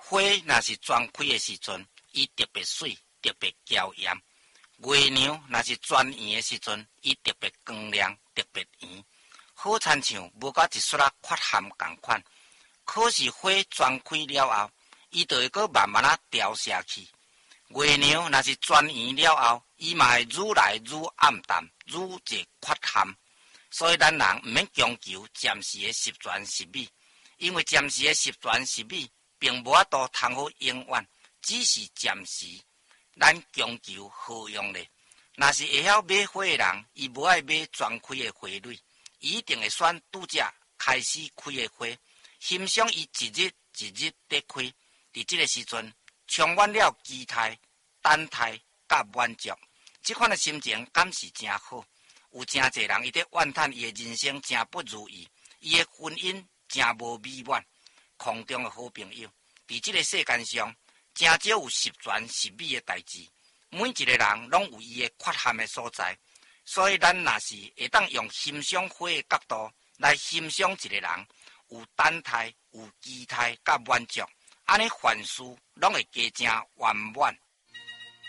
花若是全开的时阵，伊特别水，特别娇艳；月亮若是全圆的时阵，伊特别光亮，特别圆。好亲像无甲一撮缺陷共款。可是花全开了后，伊就会搁慢慢凋谢去。月亮若是全圆了后，伊嘛会愈来愈暗淡，愈侪缺陷。所以咱人毋免强求暂时的十全十美，因为暂时的十全十美并无法度通好永远，只是暂时。咱强求何用呢？若是会晓买花的人，伊无爱买全开的花蕊，伊一定会选拄则开始开的花，欣赏伊一日一日在开。伫这个时阵，充满了期待、等待甲满足，这款的心情敢是真好。有真侪人伊在怨叹伊的人生真不如意，伊的婚姻真无美满。空中的好朋友，伫这个世间上，真少有十全十美的代志。每一个人拢有伊的缺陷的所在，所以咱若是会当用欣赏花的角度来欣赏一个人，有等待、有期待甲满足，安尼凡事拢会加正圆满。